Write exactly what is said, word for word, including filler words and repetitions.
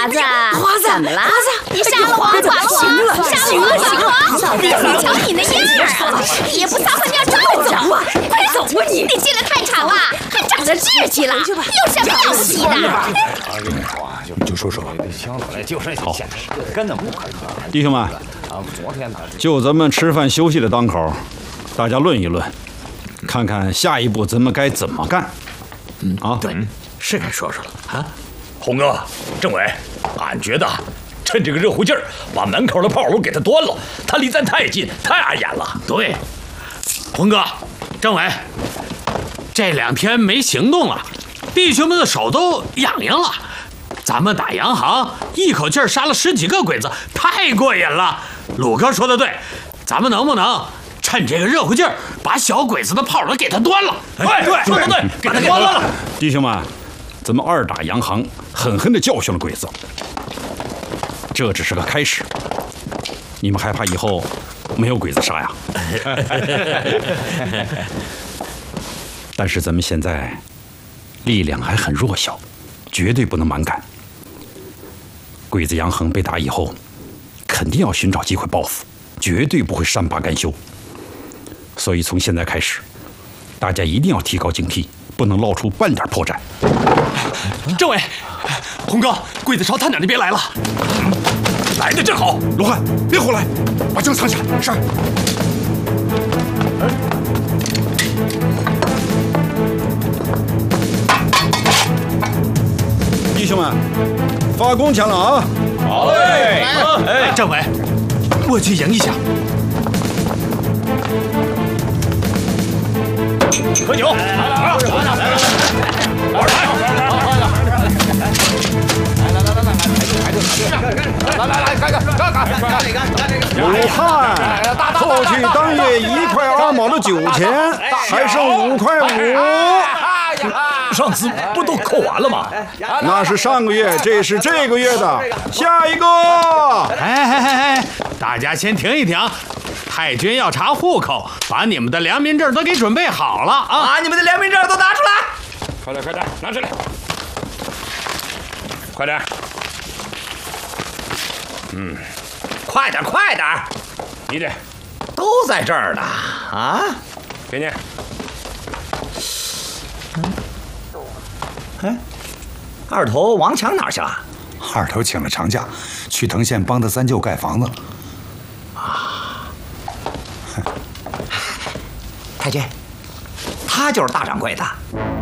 华子， 华子， 怎么了？ 华子， 你杀了我，剐了我， 行了， 杀了我，行了！老弟，你瞧你那样儿，也不撒泡尿照着， 快走啊你！ 你进来太长了，还长着志气了，有什么了不起的？ 就说说吧，就是好，根本不可能。 弟兄们，就咱们吃饭休息的当口，大家论一论，看看下一步咱们该怎么干。 嗯啊， 对，是该说说了啊。红哥，政委，俺觉得趁这个热乎劲儿，把门口的炮楼给他端了，他离咱太近，太碍眼了。 对，红哥，政委，这两天没行动了，弟兄们的手都痒痒了。咱们打洋行，一口气杀了十几个鬼子，太过瘾了。鲁哥说的对，咱们能不能趁这个热乎劲儿，把小鬼子的炮楼给他端了？ 哎，对，说的对，给他端了。 弟兄们，咱们二打洋行，狠狠地教训了鬼子，这只是个开始。你们害怕以后没有鬼子杀呀？但是咱们现在力量还很弱小，绝对不能蛮干。鬼子杨衡被打以后，肯定要寻找机会报复，绝对不会善罢甘休。所以从现在开始，大家一定要提高警惕，不能露出半点破绽。 政委，红哥，鬼子朝探长那边来了， 来的正好。 罗汉，别胡来，把枪藏起来。是。弟兄们，发弓枪了啊！ 好嘞！ 哎，政委，我去迎一下。 喝酒！来了啊！来了来了！玩牌！来来来来来来来来来来来来来来来，干干干干干干干这个！ 鲁汉，扣去当月一块二毛的酒钱，还剩五块五。 上次不都扣完了吗？ 那是上个月，这是这个月的。下一个。 哎哎哎哎，大家先停一停。太君要查户口，把你们的良民证都给准备好了啊！ 把你们的良民证都拿出来！ 快点快点，拿出来！快点！嗯， 快点快点！ 你这都在这儿呢啊！ 给你。 哎，二头王强哪儿去了？ 二头请了长假，去藤县帮他三舅盖房子了。 啊！太君，他就是大掌柜的。